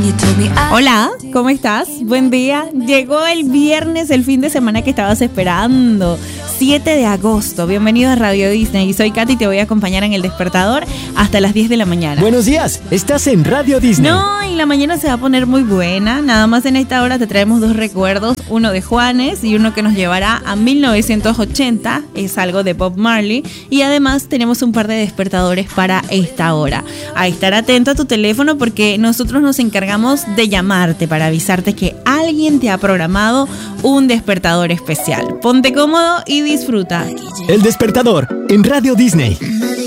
Hola, ¿cómo estás? Buen día. Llegó el viernes, el fin de semana que estabas esperando. 7 de agosto. Bienvenido a Radio Disney. Soy Katy y te voy a acompañar en El Despertador hasta las 10 de la mañana. Buenos días, estás en Radio Disney. No, y la mañana se va a poner muy buena. Nada más en esta hora te traemos dos recuerdos. Uno de Juanes y uno que nos llevará a 1980. Es algo de Bob Marley. Y además tenemos un par de despertadores para esta hora. A estar atento a tu teléfono porque nosotros nos encargamos de llamarte para avisarte que alguien te ha programado un despertador especial. Ponte cómodo y disfruta. El Despertador en Radio Disney.